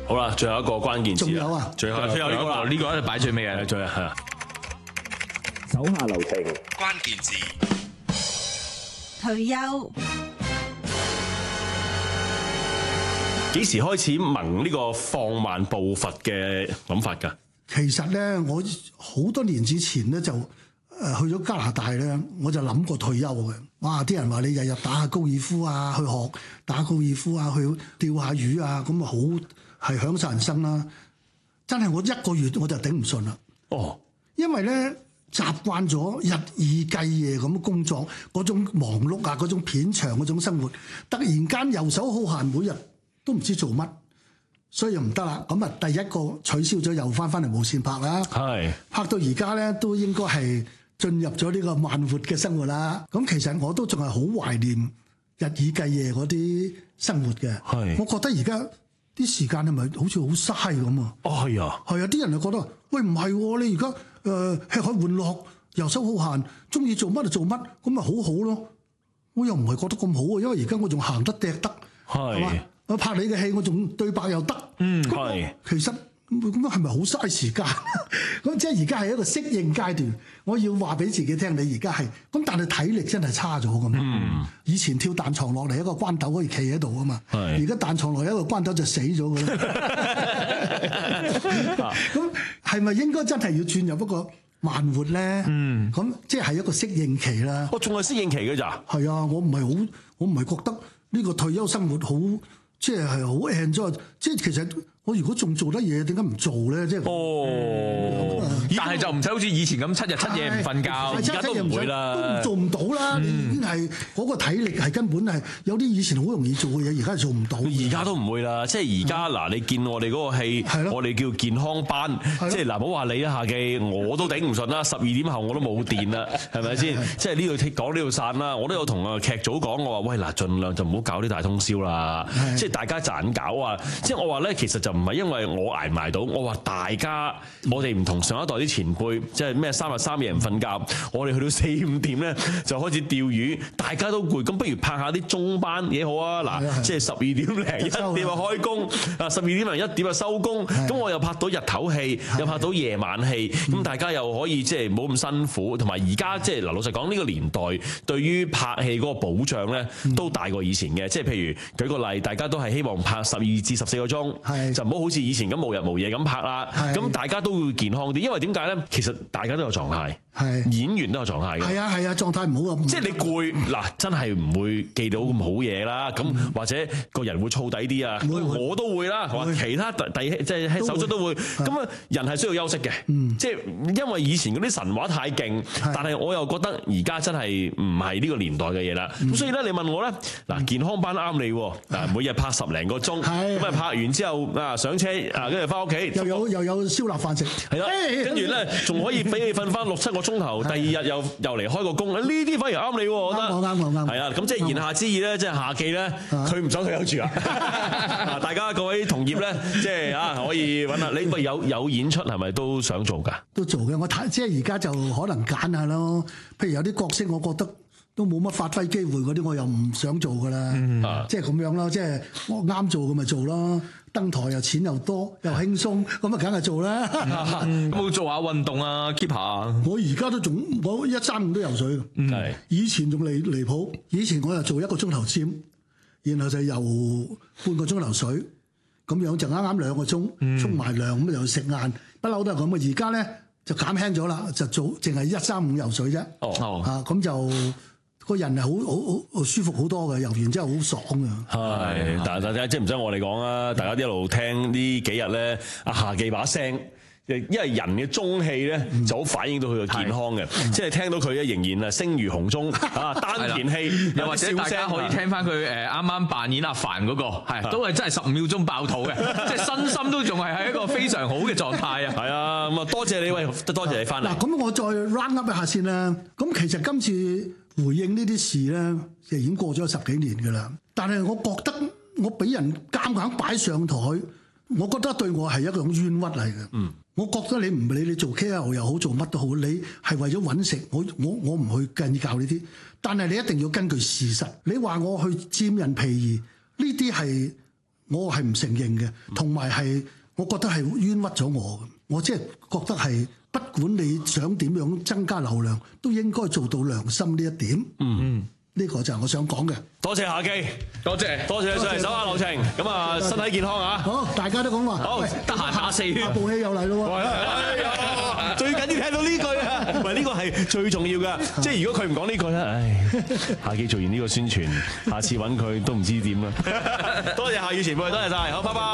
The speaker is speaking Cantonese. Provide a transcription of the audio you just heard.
好啦，最後一個關鍵字仲有啊， 最後呢個啦， 呢個咧擺最尾嘅， 最後係啊， 手下留情， 關鍵字退休。 幾時開始萌呢個放慢步伐嘅諗法㗎？ 其實咧，我好多年之前咧就去咗加拿大咧，我就諗過退休嘅。哇！啲人話你日日打下高爾夫啊，去學打高爾夫啊，去釣下魚啊，咁啊好係享受人生啦。真係我一個月我就頂唔順啦。 哦， 因為咧習慣咗日以繼夜咁工作，嗰種忙碌啊，嗰種片長嗰種生活，突然間遊手好閒，每日都唔知做乜，所以又唔得啦。咁啊，第一個取消咗，又翻嚟無線拍啦。 係拍到而家咧，都應該係進入咗呢個慢活嘅生活啦。咁其實我都仲係好懷念日以繼夜嗰啲生活嘅。 係我覺得而家啲時間係咪好似好嘥咁啊？ 哦，係啊， 係啊，啲人就覺得喂唔係喎，你而家吃喝玩樂、遊手好閒，中意做乜就做乜，咁咪好好咯。我又唔係覺得咁好啊，因為而家我仲行得趯得，係嘛？我拍你嘅戲，我仲對白又得， 係。 其實咁樣係咪好嘥時間？咁即係而家係一個適應階段，我要話俾自己聽，你而家係咁，但係體力真係差咗咁。以前跳彈床落嚟一個關斗可以企喺度啊嘛，而家彈床落嚟一個關斗就死咗㗎啦。咁係咪應該真係要轉入一個慢活咧？咁即係一個適應期啦。 我仲係適應期嘅咋？ 係啊，我唔係覺得呢個退休生活好。即係好 enjoy，即係其實我如果仲做得嘢，點解唔做咧？即係但係就唔使好似以前咁7日7夜唔瞓覺，而家都唔會啦， 都做唔到啦。你已經係嗰個體力係根本係有啲以前好容易做嘅嘢，而家係做唔到。 而家都唔會啦，即係而家嗱，你見我哋嗰個戲，我哋叫健康班，即係嗱，唔好話你啊，夏記，我都頂唔順啦。12點後我都冇電啦，係咪先？即係呢度講呢度散啦。我都有同劇組講，我話喂嗱，盡量就唔好搞啲大通宵啦，即係大家盞搞啊！即係我話咧，其實就唔係因為我捱唔捱到，我話大家我哋唔同上一代啲前輩，即係咩3日3夜唔瞓覺，我哋去到4、5點咧就開始釣魚，大家都攰，咁不如拍下啲中班嘢好啊！嗱，即係12點零1點就開工，啊12點零1點就收工，咁我又拍到日頭戲，又拍到夜晚戲，咁大家又可以即係冇咁辛苦，同埋而家即係嗱老實講呢個年代對於拍戲嗰個保障咧都大過以前嘅，即係譬如舉個例，大家都係希望拍12至14個鐘，就唔好好似以前咁無日無夜咁拍啦。咁大家都會健康啲，因為點解咧？其實大家都有狀態，演員都有狀態嘅。 係啊，狀態唔好啊。 即係你攰嗱，真係唔會記到咁好嘢啦。咁或者個人會燥底啲啊，我都會啦。或者其他即係手足都會。咁啊，人係需要休息嘅。即係因為以前嗰啲神話太勁，但係我又覺得而家真係唔係呢個年代嘅嘢啦。咁所以咧，你問我咧，嗱健康班啱你喎。嗱每日拍10零個鐘，咁啊拍完之後啊上車啊，跟住翻屋企又有燒臘飯食， 係啦，跟住咧仲可以俾你瞓翻6、7個鐘頭，第2日又嚟開個工，呢啲反而啱你喎，我覺得。 啱。 係啊，咁即係言下之意咧，即係夏記咧，佢唔想退休住啊！大家各位同業咧，即係啊可以揾下你，喂有演出係咪都想做㗎？ 都做嘅，我睇即係而家就可能揀下咯。譬如有啲角色，我覺得都冇乜發揮機會嗰啲，我又唔想做㗎啦。即係咁樣咯，即係我啱做咁咪做咯。登台又錢又多又輕鬆，咁啊梗係做啦。 有冇做下運動啊 keep 下？ 我而家都仲，我1、3、5都游水。以前仲離譜，以前我又做1個鐘頭尖，然後就游半個鐘頭水，咁樣就啱啱2個鐘，沖埋涼咁又食晏，不嬲都係咁嘅。而家咧就減輕咗啦，就做淨係1、3、5游水啫。咁就個人係好舒服好多嘅，游完之後好爽嘅。 係，但係即係唔使我哋講啊，大家一路聽呢幾日咧，阿夏記把聲。因為人嘅中氣咧就好反映到佢嘅健康嘅，即係聽到佢咧仍然啊聲如洪鐘啊，丹田氣， 又或者大家可以聽翻佢啱啱扮演阿凡嗰個，都係真係15秒鐘爆肚嘅，即係身心都仲係喺一個非常好嘅狀態啊！ 係啊，咁啊多謝你，喂，多謝你翻嚟。 嗱，咁我再 round up 一下先啦。咁其實今次回應呢啲事咧，就已經過咗10幾年㗎啦。但係我覺得我俾人夾硬擺上台，我覺得對我係一種冤屈嚟嘅。我覺得你唔理你做 KOL 又好，做乜都好，你係為咗揾食，我唔去計較呢啲。但係你一定要根據事實。你話我去佔人便宜，呢啲係我係唔承認嘅，同埋係我覺得係冤屈咗我嘅。我即係覺得係，不管你想點樣增加流量，都應該做到良心呢一點。呢個就係我想講嘅。 多謝夏基， 多謝你上嚟手下留情。咁啊，身體健康啊！ 好，大家都講話。 好， 得閒打4圈。 下部戲又嚟咯喎。 哎呀，最緊要聽到呢句啊！唔係呢個係最重要㗎。即係如果佢唔講呢句咧，唉，夏基做完呢個宣傳，下次揾佢都唔知點啦。多謝夏宇前輩，多謝晒，好，拜拜。